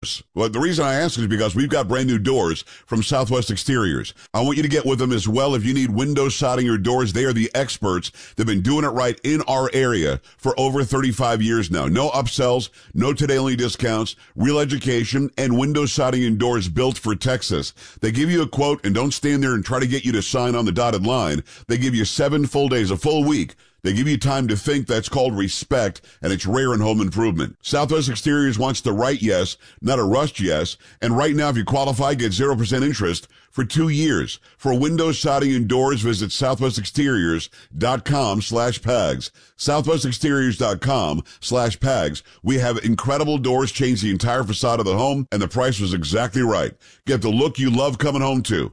doors. Well, the reason I ask is because we've got brand new doors from Southwest Exteriors. I want you to get with them as well. If you need window siding or doors, they are the experts. They've been doing it right in our area for over 35 years now. No upsells, no today-only discounts, real education, and window siding and doors built for Texas. They give you a quote and don't stand there and try to get you to sign on the dotted line. They give you 7 full days, a full week. They give you time to think. That's called respect, and it's rare in home improvement. Southwest Exteriors wants the right yes, not a rushed yes. And right now, if you qualify, get 0% interest for 2 years. For windows, siding, and doors, visit southwestexteriors.com/PAGS. southwestexteriors.com/PAGS. We have incredible doors, change the entire facade of the home, and the price was exactly right. Get the look you love coming home to.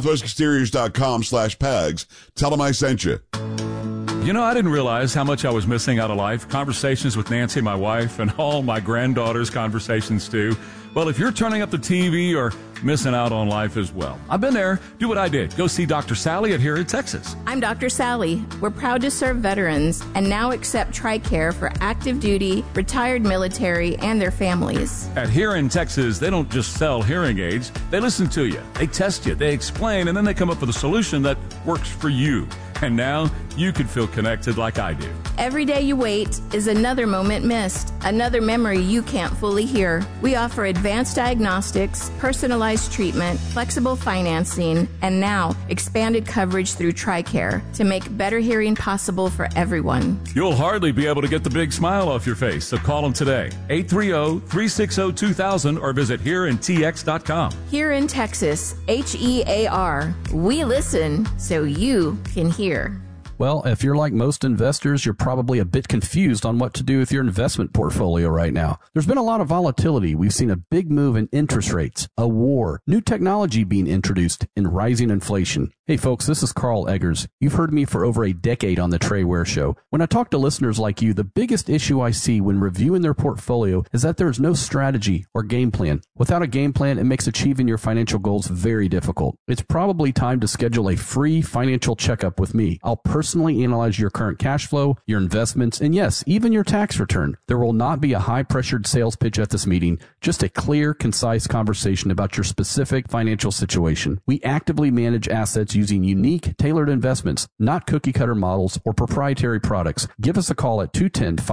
southwestexteriors.com/PAGS. Tell them I sent you. You know, I didn't realize how much I was missing out of life. Conversations with Nancy, my wife, and all my granddaughters' conversations too. Well, if you're turning up the TV or missing out on life as well, I've been there. Do what I did. Go see Dr. Sally at Here in Texas. I'm Dr. Sally. We're proud to serve veterans and now accept TRICARE for active duty, retired military, and their families. At Here in Texas, they don't just sell hearing aids. They listen to you. They test you. They explain, and then they come up with a solution that works for you. And now you can feel connected like I do. Every day you wait is another moment missed, another memory you can't fully hear. We offer advanced diagnostics, personalized treatment, flexible financing, and now expanded coverage through TRICARE to make better hearing possible for everyone. You'll hardly be able to get the big smile off your face, so call them today. 830-360-2000 or visit HereInTX.com. Here in Texas, HEAR. We listen so you can hear. Well, if you're like most investors, you're probably a bit confused on what to do with your investment portfolio right now. There's been a lot of volatility. We've seen a big move in interest rates, a war, new technology being introduced, and rising inflation. Hey folks, this is Carl Eggers. You've heard me for over a decade on the Trey Ware Show. When I talk to listeners like you, the biggest issue I see when reviewing their portfolio is that there is no strategy or game plan. Without a game plan, it makes achieving your financial goals very difficult. It's probably time to schedule a free financial checkup with me. I'll personally analyze your current cash flow, your investments, and yes, even your tax return. There will not be a high-pressured sales pitch at this meeting, just a clear, concise conversation about your specific financial situation. We actively manage assets using unique, tailored investments, not cookie-cutter models or proprietary products. Give us a call at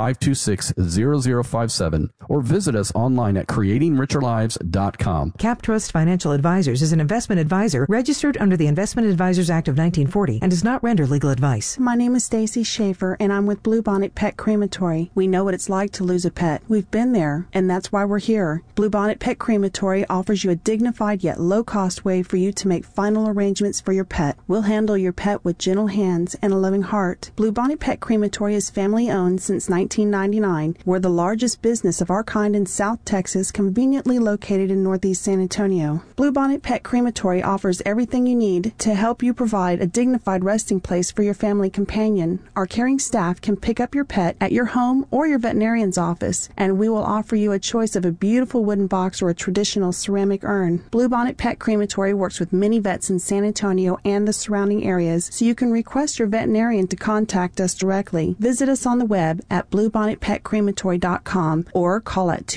210-526-0057 or visit us online at creatingricherlives.com. CapTrust Financial Advisors is an investment advisor registered under the Investment Advisors Act of 1940 and does not render legal advice. My name is Stacy Schaefer, and I'm with Bluebonnet Pet Crematory. We know what it's like to lose a pet. We've been there, and that's why we're here. Bluebonnet Pet Crematory offers you a dignified yet low-cost way for you to make final arrangements for your pet. We'll handle your pet with gentle hands and a loving heart. Bluebonnet Pet Crematory is family-owned since 1999. We're the largest business of our kind in South Texas, conveniently located in Northeast San Antonio. Bluebonnet Pet Crematory offers everything you need to help you provide a dignified resting place for your family companion. Our caring staff can pick up your pet at your home or your veterinarian's office, and we will offer you a choice of a beautiful wooden box or a traditional ceramic urn. Bluebonnet Pet Crematory works with many vets in San Antonio and the surrounding areas, so you can request your veterinarian to contact us directly. Visit us on the web at bluebonnetpetcrematory.com or call at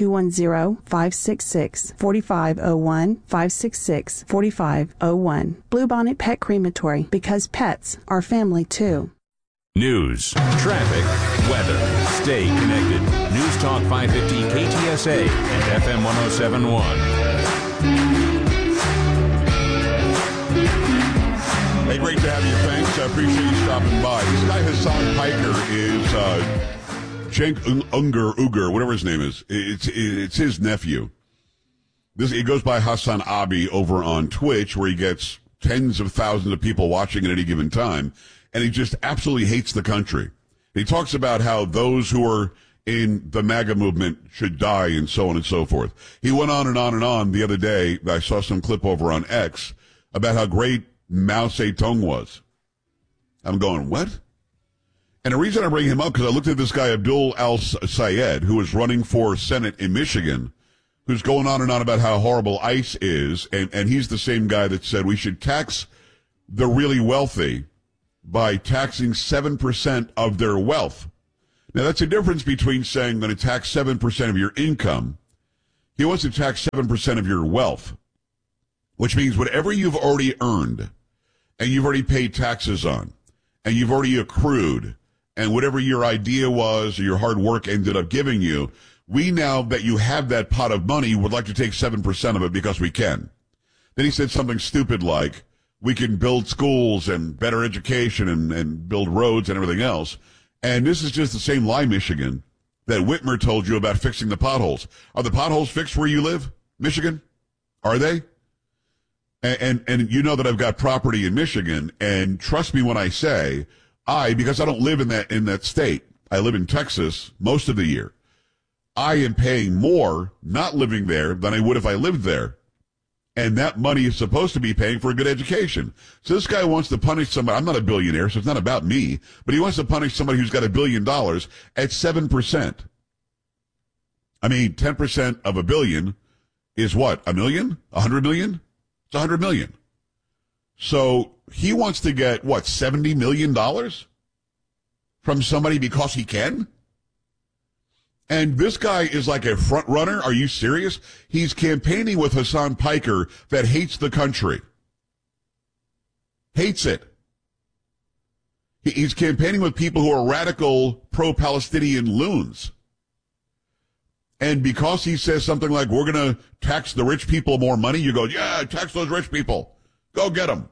210-566-4501, 566-4501. Bluebonnet Pet Crematory, because pets are family too. News, traffic, weather. Stay connected. News Talk 550 KTSA and FM 107.1. Hey, great to have you. Thanks. I appreciate you stopping by. This guy, Hassan Piker, is Cenk Uygur, whatever his name is. It's his nephew. He goes by Hassan Abi over on Twitch, where he gets tens of thousands of people watching at any given time. And he just absolutely hates the country. He talks about how those who are in the MAGA movement should die and so on and so forth. He went on and on and on the other day. I saw some clip over on X about how great Mao Zedong was. I'm going, what? And the reason I bring him up, because I looked at this guy, Abdul Al-Sayed, who is running for Senate in Michigan, who's going on and on about how horrible ICE is. And he's the same guy that said we should tax the really wealthy by taxing 7% of their wealth. Now, that's a difference between saying I'm going to tax 7% of your income. He wants to tax 7% of your wealth, which means whatever you've already earned and you've already paid taxes on and you've already accrued and whatever your idea was or your hard work ended up giving you, we now that you have that pot of money would like to take 7% of it because we can. Then he said something stupid like, we can build schools and better education and build roads and everything else. And this is just the same lie, Michigan, that Whitmer told you about fixing the potholes. Are the potholes fixed where you live, Michigan? Are they? And you know that I've got property in Michigan, and trust me when I say, because I don't live in that state, I live in Texas most of the year. I am paying more not living there than I would if I lived there. And that money is supposed to be paying for a good education. So this guy wants to punish somebody. I'm not a billionaire, so it's not about me. But he wants to punish somebody who's got $1 billion at 7%. I mean, 10% of $1 billion is what? $1 million? $100 million? It's $100 million. So he wants to get, what, $70 million from somebody because he can? And this guy is like a front runner. Are you serious? He's campaigning with Hassan Piker that hates the country. Hates it. He's campaigning with people who are radical pro-Palestinian loons. And because he says something like, we're going to tax the rich people more money, you go, yeah, tax those rich people. Go get them.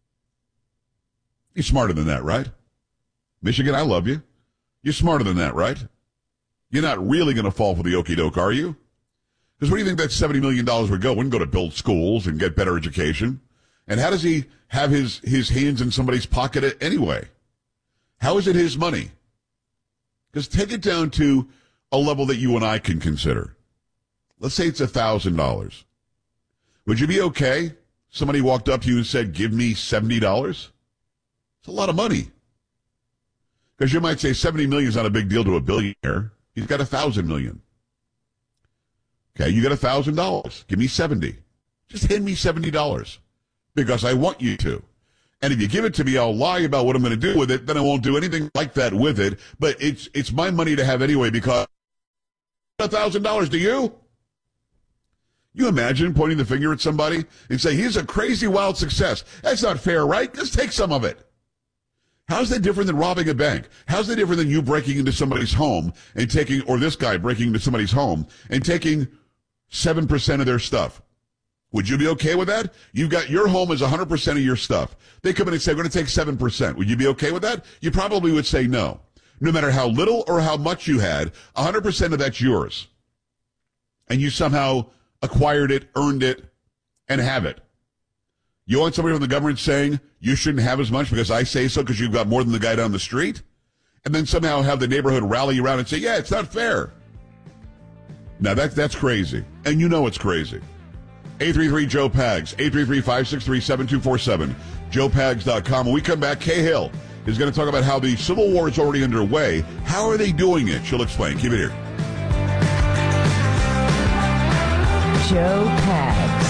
He's smarter than that, right? Michigan, I love you. You're smarter than that, right? You're not really going to fall for the okie doke, are you? Because where do you think that $70 million would go? Wouldn't go to build schools and get better education. And how does he have his hands in somebody's pocket anyway? How is it his money? Because take it down to a level that you and I can consider. Let's say it's $1,000. Would you be okay? Somebody walked up to you and said, give me $70? It's a lot of money. Because you might say $70 million is not a big deal to a billionaire. He's got $1,000 million. Okay, you got $1,000. Give me 70. Just hand me $70 because I want you to. And if you give it to me, I'll lie about what I'm going to do with it. Then I won't do anything like that with it. But it's my money to have anyway because $1,000 to you. You imagine pointing the finger at somebody and say, he's a crazy wild success. That's not fair, right? Let's take some of it. How's that different than robbing a bank? How's that different than you breaking into somebody's home and taking, or this guy breaking into somebody's home and taking 7% of their stuff? Would you be okay with that? You've got your home is 100% of your stuff. They come in and say, we're going to take 7%. Would you be okay with that? You probably would say no. No matter how little or how much you had, 100% of that's yours. And you somehow acquired it, earned it, and have it. You want somebody from the government saying you shouldn't have as much because I say so because you've got more than the guy down the street? And then somehow have the neighborhood rally around and say, yeah, it's not fair. Now, that's crazy. And you know it's crazy. 833-JOE-PAGS, 833-563-7247, joepags.com. When we come back, Kay Hill is going to talk about how the Civil War is already underway. How are they doing it? She'll explain. Keep it here. Joe Pags.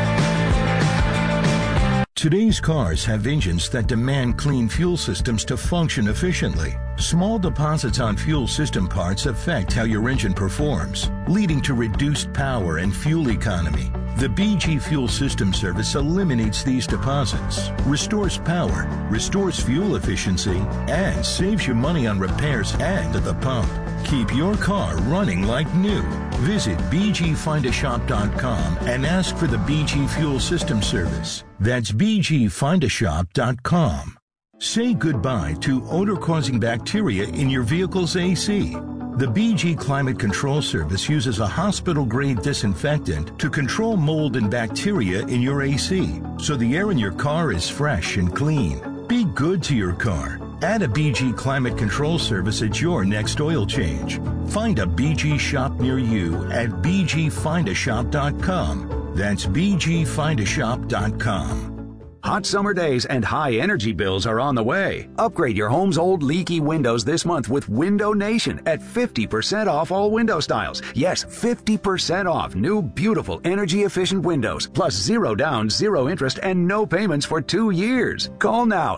Today's cars have engines that demand clean fuel systems to function efficiently. Small deposits on fuel system parts affect how your engine performs, leading to reduced power and fuel economy. The BG Fuel System Service eliminates these deposits, restores power, restores fuel efficiency, and saves you money on repairs and at the pump. Keep your car running like new. Visit bgfindashop.com and ask for the BG Fuel System Service. That's bgfindashop.com. Say goodbye to odor-causing bacteria in your vehicle's AC. The BG Climate Control Service uses a hospital-grade disinfectant to control mold and bacteria in your AC, so the air in your car is fresh and clean. Be good to your car. Add a BG Climate Control Service at your next oil change. Find a BG shop near you at bgfindashop.com. That's bgfindashop.com. Hot summer days and high energy bills are on the way. Upgrade your home's old leaky windows this month with Window Nation at 50% off all window styles. Yes, 50% off new, beautiful, energy-efficient windows, plus 0 down, 0 interest, and no payments for 2 years. Call now,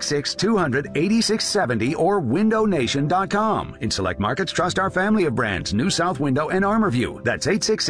866-200-8670 or windownation.com. In select markets, trust our family of brands, New South Window and ArmorView. That's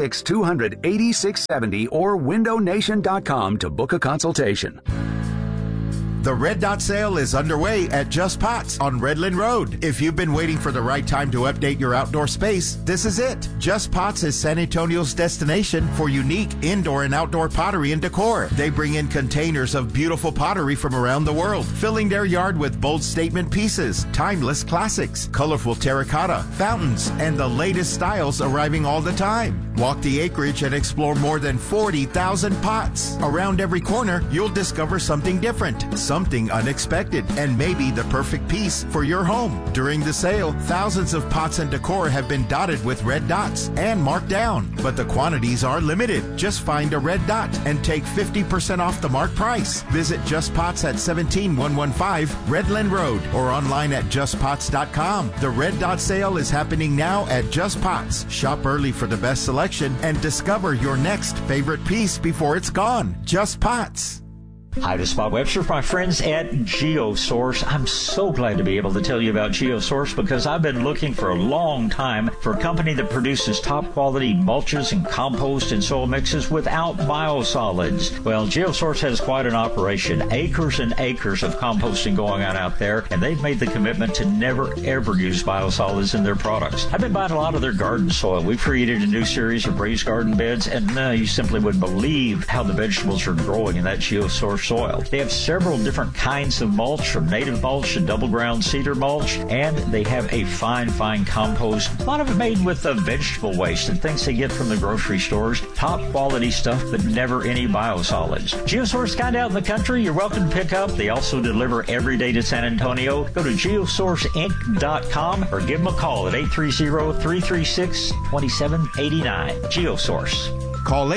866-200-8670 or windownation.com to book a consultation. The Red Dot sale is underway at Just Pots on Redland Road. If you've been waiting for the right time to update your outdoor space, this is it. Just Pots is San Antonio's destination for unique indoor and outdoor pottery and decor. They bring in containers of beautiful pottery from around the world, filling their yard with bold statement pieces, timeless classics, colorful terracotta, fountains, and the latest styles arriving all the time. Walk the acreage and explore more than 40,000 pots. Around every corner, you'll discover something different, something unexpected, and maybe the perfect piece for your home. During the sale, thousands of pots and decor have been dotted with red dots and marked down, but the quantities are limited. Just find a red dot and take 50% off the marked price. Visit Just Pots at 17115 Redland Road or online at justpots.com. The Red Dot sale is happening now at Just Pots. Shop early for the best selection and discover your next favorite piece before it's gone. Just Pots. Hi, this is Bob Webster, my friends at GeoSource. I'm so glad to be able to tell you about GeoSource because I've been looking for a long time for a company that produces top quality mulches and compost and soil mixes without biosolids. Well, GeoSource has quite an operation, acres and acres of composting going on out there, and they've made the commitment to never ever use biosolids in their products. I've been buying a lot of their garden soil. We've created a new series of raised garden beds, and you simply wouldn't believe how the vegetables are growing in that GeoSource soil. They have several different kinds of mulch, from native mulch to double ground cedar mulch, and they have a fine compost. A lot of it made with vegetable waste and things they get from the grocery stores. Top quality stuff, but never any biosolids. GeoSource kind of out in the country, you're welcome to pick up. They also deliver every day to San Antonio. Go to geosourceinc.com or give them a call at 830-336-2789. GeoSource. Call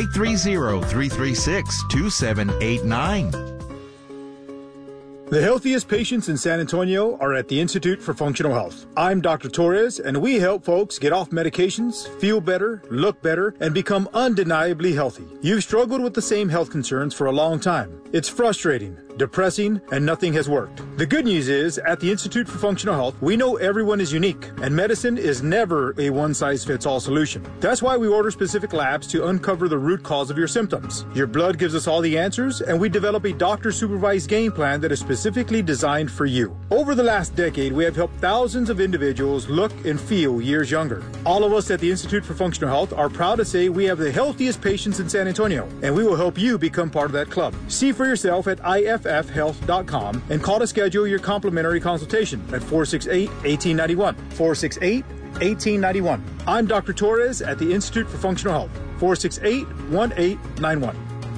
830-336-2789. The healthiest patients in San Antonio are at the Institute for Functional Health. I'm Dr. Torres, and we help folks get off medications, feel better, look better, and become undeniably healthy. You've struggled with the same health concerns for a long time. It's frustrating, depressing, and nothing has worked. The good news is, at the Institute for Functional Health, we know everyone is unique, and medicine is never a one-size-fits-all solution. That's why we order specific labs to uncover the root cause of your symptoms. Your blood gives us all the answers, and we develop a doctor-supervised game plan that is specifically designed for you. Over the last decade, we have helped thousands of individuals look and feel years younger. All of us at the Institute for Functional Health are proud to say we have the healthiest patients in San Antonio, and we will help you become part of that club. See for yourself at IFFhealth.com and call to schedule your complimentary consultation at 468-1891. 468-1891. I'm Dr. Torres at the Institute for Functional Health. 468-1891.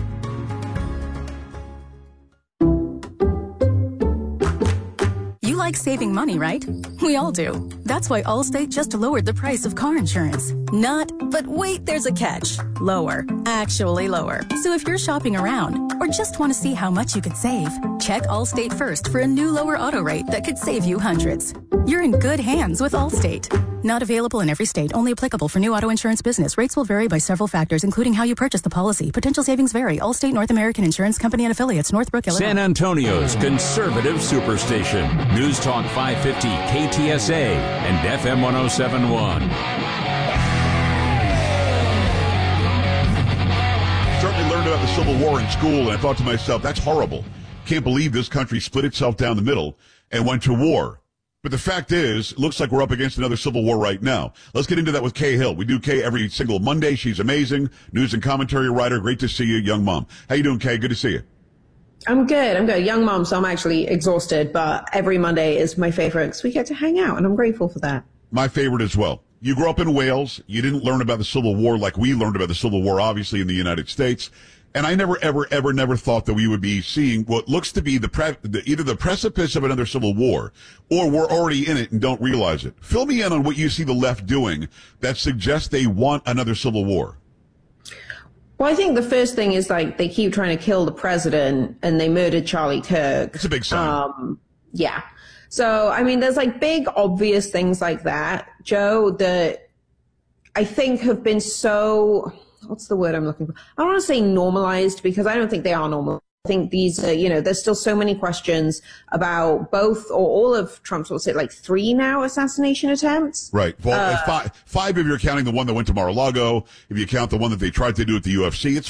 You like saving money, right? We all do. That's why Allstate just lowered the price of car insurance. Not, but wait, there's a catch. Lower. Actually lower. So if you're shopping around or just want to see how much you could save, check Allstate first for a new lower auto rate that could save you hundreds. You're in good hands with Allstate. Not available in every state. Only applicable for new auto insurance business. Rates will vary by several factors, including how you purchase the policy. Potential savings vary. Allstate North American Insurance Company and affiliates. Northbrook, Illinois. San Antonio's conservative superstation. News Talk 550 KTSA and FM 1071. Certainly learned about the Civil War in school, and I thought to myself, that's horrible. Can't believe this country split itself down the middle and went to war. But the fact is, it looks like we're up against another civil war right now. Let's get into that with Kay Hill. We do Kay every single Monday. She's amazing. News and commentary writer. Great to see you, young mom. How you doing, Kay? Good to see you. I'm good. Young mom, so I'm actually exhausted, but every Monday is my favorite because we get to hang out, and I'm grateful for that. My favorite as well. You grew up in Wales. You didn't learn about the Civil War like we learned about the Civil War, obviously, in the United States. And I never thought that we would be seeing what looks to be either the precipice of another civil war, or we're already in it and don't realize it. Fill me in on what you see the left doing that suggests they want another civil war. Well, I think the first thing is like they keep trying to kill the president and they murdered Charlie Kirk. It's a big sign. Yeah. So, I mean, there's like big obvious things like that, Joe, that I think have been so, what's the word I'm looking for? I don't want to say normalized because I don't think they are normal. I think these are, there's still so many questions about both or all of Trump's, what's it, like 3 now assassination attempts? Right. Well, five if you're counting the one that went to Mar-a-Lago, if you count the one that they tried to do at the UFC, it's